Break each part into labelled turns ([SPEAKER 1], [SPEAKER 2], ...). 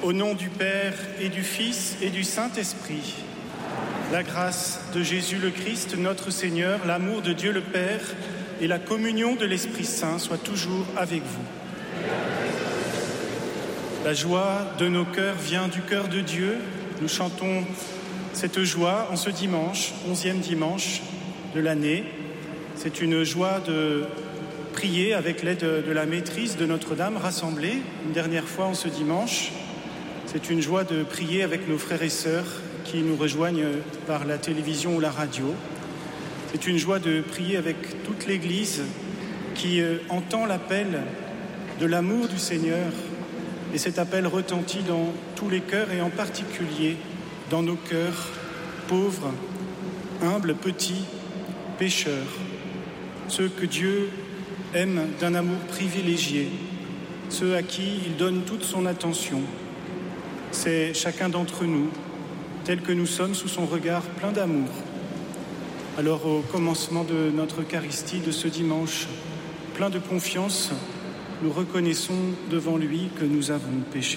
[SPEAKER 1] Au nom du Père et du Fils et du Saint-Esprit, la grâce de Jésus le Christ, notre Seigneur, l'amour de Dieu le Père et la communion de l'Esprit Saint soient toujours avec vous. La joie de nos cœurs vient du cœur de Dieu. Nous chantons cette joie en ce dimanche, 11e dimanche de l'année. C'est une joie de prier avec l'aide de la maîtrise de Notre-Dame rassemblée une dernière fois en ce dimanche. C'est une joie de prier avec nos frères et sœurs qui nous rejoignent par la télévision ou la radio. C'est une joie de prier avec toute l'Église qui entend l'appel de l'amour du Seigneur. Et cet appel retentit dans tous les cœurs et en particulier dans nos cœurs pauvres, humbles, petits, pécheurs. Ceux que Dieu aime d'un amour privilégié, ceux à qui il donne toute son attention. C'est chacun d'entre nous, tel que nous sommes, sous son regard plein d'amour. Alors au commencement de notre Eucharistie de ce dimanche, plein de confiance, nous reconnaissons devant lui que nous avons péché.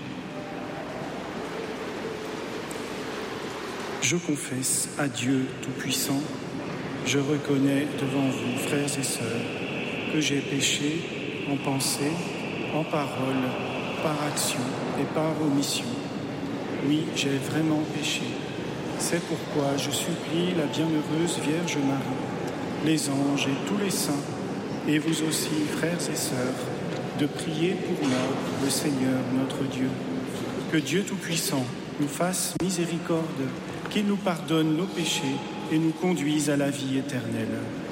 [SPEAKER 1] Je confesse à Dieu Tout-Puissant, je reconnais devant vous, frères et sœurs, que j'ai péché en pensée, en parole, par action et par omission. Oui, j'ai vraiment péché. C'est pourquoi je supplie la bienheureuse Vierge Marie, les anges et tous les saints, et vous aussi, frères et sœurs, de prier pour moi, le Seigneur notre Dieu. Que Dieu Tout-Puissant nous fasse miséricorde, qu'il nous pardonne nos péchés et nous conduise à la vie éternelle.